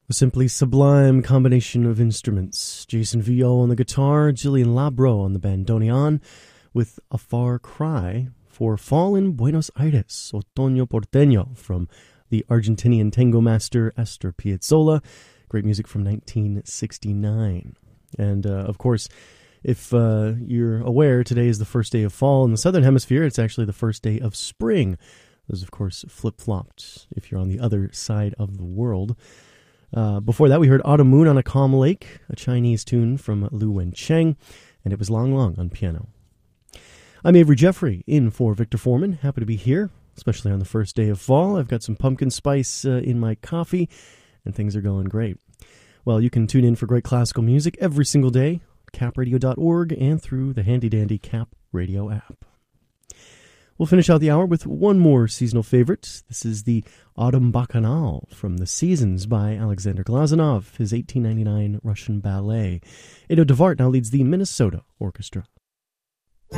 A simply sublime combination of instruments. Jason Villot on the guitar, Gillian Labro on the bandoneon, with A Far Cry for Fall in Buenos Aires, Otoño Porteño, from the Argentinian tango master Astor Piazzolla. Great music from 1969. And, of course, if you're aware, today is the first day of fall in the Southern Hemisphere. It's actually the first day of spring. Those, of course, flip-flopped if you're on the other side of the world. Before that, we heard Autumn Moon on a Calm Lake, a Chinese tune from Lu Wencheng, and it was Long Long on piano. I'm Avery Jeffrey, in for Victor Foreman. Happy to be here, especially on the first day of fall. I've got some pumpkin spice in my coffee, and things are going great. Well, you can tune in for great classical music every single day, capradio.org, and through the handy-dandy Cap Radio app. We'll finish out the hour with one more seasonal favorite. This is the Autumn Bacchanal from The Seasons by Alexander Glazunov, his 1899 Russian ballet. Edo Devart now leads the Minnesota Orchestra.